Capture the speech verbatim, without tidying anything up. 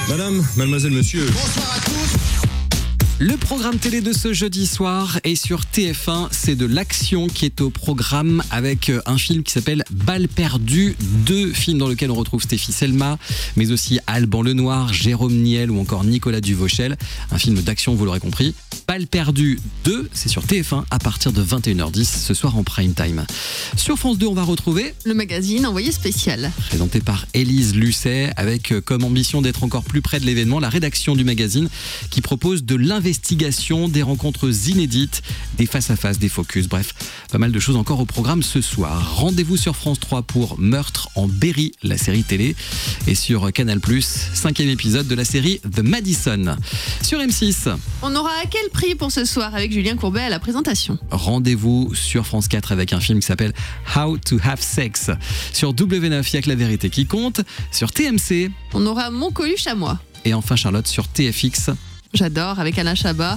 Madame, mademoiselle, monsieur. Bonsoir à tous. Le programme télé de ce jeudi soir est sur T F un, c'est de l'action qui est au programme avec un film qui s'appelle Balle perdue, deux films dans lesquels on retrouve Stéphie Selma, mais aussi Alban Lenoir, Jérôme Niel ou encore Nicolas Duvauchel. Un film d'action, vous l'aurez compris. Balle perdue deux, c'est sur T F un à partir de vingt et une heures dix ce soir en prime time. Sur France deux, on va retrouver le magazine Envoyé spécial, présenté par Élise Lucet, avec comme ambition d'être encore plus près de l'événement, la rédaction du magazine qui propose de l'investigation, des rencontres inédites, des face-à-face, des focus, bref, pas mal de choses encore au programme ce soir. Rendez-vous sur France trois pour Meurtre en Berry, la série télé, et sur Canal plus, cinquième épisode de la série The Madison. Sur M six, on aura à quel prix pour ce soir avec Julien Courbet à la présentation. Rendez-vous sur France quatre avec un film qui s'appelle How to Have Sex. Sur W neuf, il n'y a que la vérité qui compte. Sur T M C, on aura Mon Coluche à moi. Et enfin Charlotte sur T F X. J'adore, avec Alain Chabat.